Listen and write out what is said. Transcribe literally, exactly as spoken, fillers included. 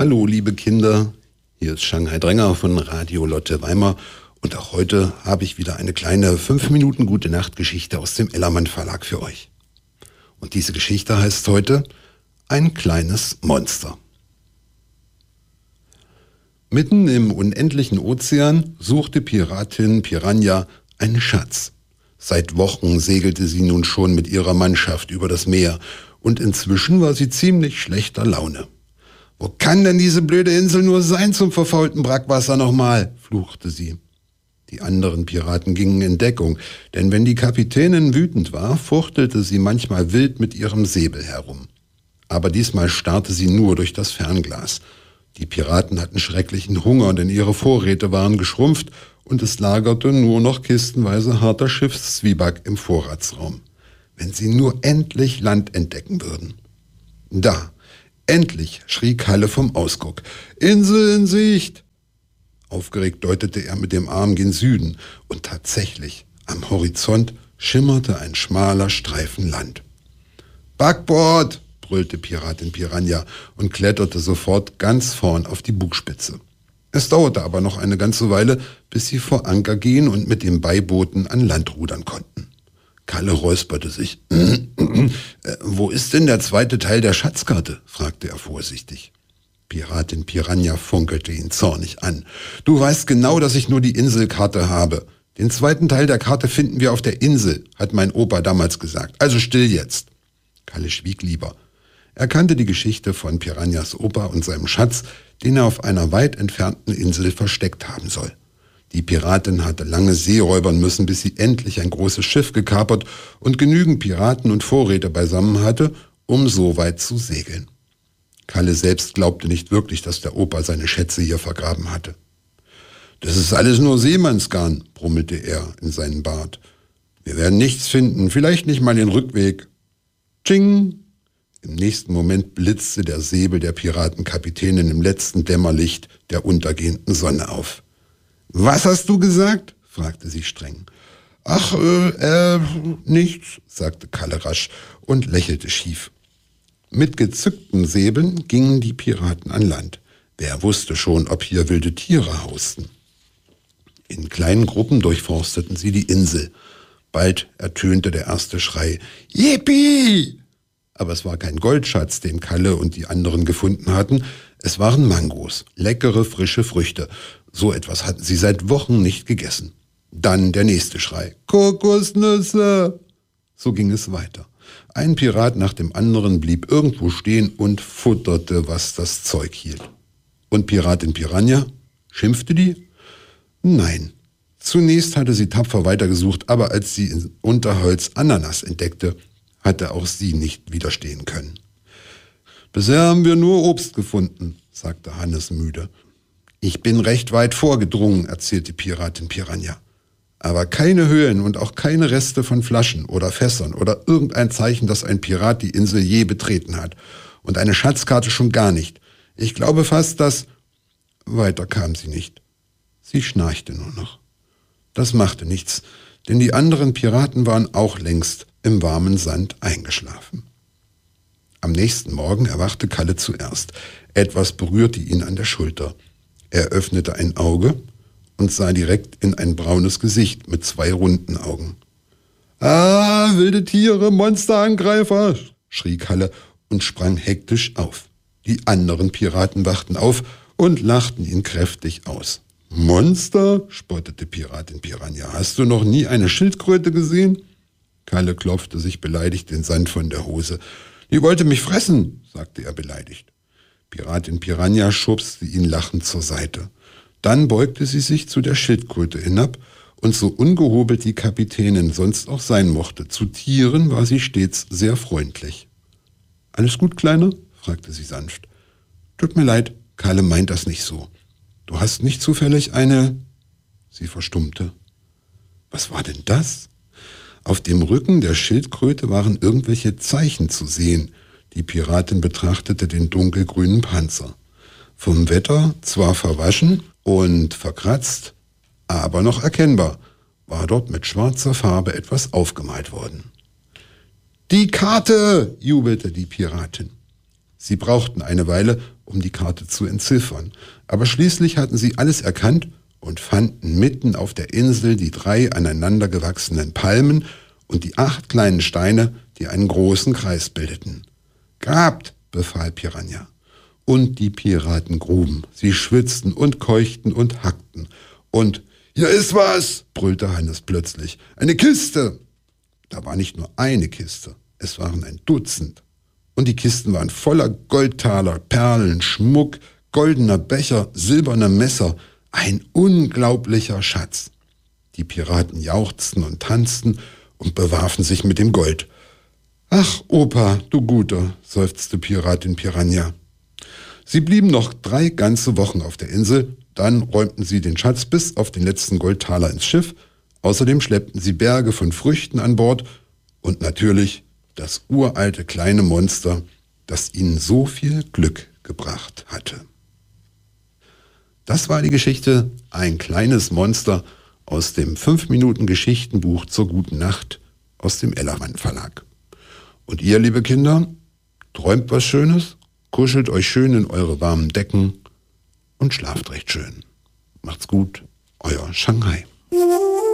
Hallo liebe Kinder, hier ist Shanghai Dränger von Radio Lotte Weimar und auch heute habe ich wieder eine kleine fünf Minuten gute Nacht Geschichte aus dem Ellermann Verlag für euch. Und diese Geschichte heißt heute Ein kleines Monster. Mitten im unendlichen Ozean suchte Piratin Piranha einen Schatz. Seit Wochen segelte sie nun schon mit ihrer Mannschaft über das Meer und inzwischen war sie ziemlich schlechter Laune. »Wo kann denn diese blöde Insel nur sein zum verfaulten Brackwasser nochmal?« fluchte sie. Die anderen Piraten gingen in Deckung, denn wenn die Kapitänin wütend war, fuchtelte sie manchmal wild mit ihrem Säbel herum. Aber diesmal starrte sie nur durch das Fernglas. Die Piraten hatten schrecklichen Hunger, denn ihre Vorräte waren geschrumpft und es lagerte nur noch kistenweise harter Schiffszwieback im Vorratsraum. Wenn sie nur endlich Land entdecken würden. Da, endlich, schrie Kalle vom Ausguck. »Insel in Sicht!« Aufgeregt deutete er mit dem Arm gen Süden und tatsächlich, am Horizont schimmerte ein schmaler Streifen Land. »Backbord!« brüllte Piratin Piranha und kletterte sofort ganz vorn auf die Bugspitze. Es dauerte aber noch eine ganze Weile, bis sie vor Anker gehen und mit dem Beibooten an Land rudern konnten. Kalle räusperte sich. äh, »Wo ist denn der zweite Teil der Schatzkarte?« fragte er vorsichtig. Piratin Piranha funkelte ihn zornig an. »Du weißt genau, dass ich nur die Inselkarte habe. Den zweiten Teil der Karte finden wir auf der Insel, hat mein Opa damals gesagt. Also still jetzt.« Kalle schwieg lieber. Er kannte die Geschichte von Piranhas Opa und seinem Schatz, den er auf einer weit entfernten Insel versteckt haben soll. Die Piratin hatte lange seeräubern müssen, bis sie endlich ein großes Schiff gekapert und genügend Piraten und Vorräte beisammen hatte, um so weit zu segeln. Kalle selbst glaubte nicht wirklich, dass der Opa seine Schätze hier vergraben hatte. »Das ist alles nur Seemannsgarn«, brummelte er in seinen Bart. »Wir werden nichts finden, vielleicht nicht mal den Rückweg.« Tsching! Im nächsten Moment blitzte der Säbel der Piratenkapitänin im letzten Dämmerlicht der untergehenden Sonne auf. »Was hast du gesagt?« fragte sie streng. »Ach, äh, äh, nichts«, sagte Kalle rasch und lächelte schief. Mit gezückten Säbeln gingen die Piraten an Land. Wer wusste schon, ob hier wilde Tiere hausten? In kleinen Gruppen durchforsteten sie die Insel. Bald ertönte der erste Schrei. »Yippie!« Aber es war kein Goldschatz, den Kalle und die anderen gefunden hatten. Es waren Mangos, leckere, frische Früchte. So etwas hatten sie seit Wochen nicht gegessen. Dann der nächste Schrei. »Kokosnüsse!« So ging es weiter. Ein Pirat nach dem anderen blieb irgendwo stehen und futterte, was das Zeug hielt. Und Piratin Piranha? Schimpfte die? Nein. Zunächst hatte sie tapfer weitergesucht, aber als sie im Unterholz Ananas entdeckte, hatte auch sie nicht widerstehen können. »Bisher haben wir nur Obst gefunden«, sagte Hannes müde. »Ich bin recht weit vorgedrungen«, erzählte Piratin Piranha. »Aber keine Höhlen und auch keine Reste von Flaschen oder Fässern oder irgendein Zeichen, dass ein Pirat die Insel je betreten hat. Und eine Schatzkarte schon gar nicht. Ich glaube fast, dass...« Weiter kam sie nicht. Sie schnarchte nur noch. Das machte nichts, denn die anderen Piraten waren auch längst im warmen Sand eingeschlafen. Am nächsten Morgen erwachte Kalle zuerst. Etwas berührte ihn an der Schulter. Er öffnete ein Auge und sah direkt in ein braunes Gesicht mit zwei runden Augen. »Ah, wilde Tiere, Monsterangreifer«, schrie Kalle und sprang hektisch auf. Die anderen Piraten wachten auf und lachten ihn kräftig aus. »Monster?«, spottete Piratin Piranha. »Hast du noch nie eine Schildkröte gesehen?« Kalle klopfte sich beleidigt den Sand von der Hose. »Die wollte mich fressen«, sagte er beleidigt. Piratin Piranha schubste ihn lachend zur Seite. Dann beugte sie sich zu der Schildkröte hinab und so ungehobelt die Kapitänin sonst auch sein mochte, zu Tieren war sie stets sehr freundlich. »Alles gut, Kleiner?«, fragte sie sanft. »Tut mir leid, Kalle meint das nicht so. Du hast nicht zufällig eine...« Sie verstummte. Was war denn das? Auf dem Rücken der Schildkröte waren irgendwelche Zeichen zu sehen. Die Piratin betrachtete den dunkelgrünen Panzer. Vom Wetter zwar verwaschen und verkratzt, aber noch erkennbar, war dort mit schwarzer Farbe etwas aufgemalt worden. »Die Karte«, jubelte die Piratin. Sie brauchten eine Weile, um die Karte zu entziffern. Aber schließlich hatten sie alles erkannt und fanden mitten auf der Insel die drei aneinander gewachsenen Palmen und die acht kleinen Steine, die einen großen Kreis bildeten. »Grabt«, befahl Piranha. Und die Piraten gruben. Sie schwitzten und keuchten und hackten. Und »Hier ist was«, brüllte Hannes plötzlich. »Eine Kiste!« Da war nicht nur eine Kiste, es waren ein Dutzend. Und die Kisten waren voller Goldtaler, Perlen, Schmuck, goldener Becher, silberner Messer. Ein unglaublicher Schatz. Die Piraten jauchzten und tanzten und bewarfen sich mit dem Gold. »Ach, Opa, du Guter«, seufzte Piratin Piranha. Sie blieben noch drei ganze Wochen auf der Insel, dann räumten sie den Schatz bis auf den letzten Goldtaler ins Schiff, außerdem schleppten sie Berge von Früchten an Bord und natürlich das uralte kleine Monster, das ihnen so viel Glück gebracht hatte. Das war die Geschichte »Ein kleines Monster« aus dem fünf Minuten Geschichtenbuch zur guten Nacht aus dem Ellermann Verlag. Und ihr, liebe Kinder, träumt was Schönes, kuschelt euch schön in eure warmen Decken und schlaft recht schön. Macht's gut, euer Shanghai.